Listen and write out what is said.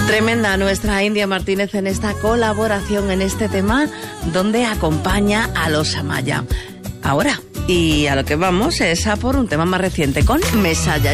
Tremenda nuestra India Martínez en esta colaboración en este tema donde acompaña a los Amaya. Ahora, y a lo que vamos es a por un tema más reciente con Mesaya.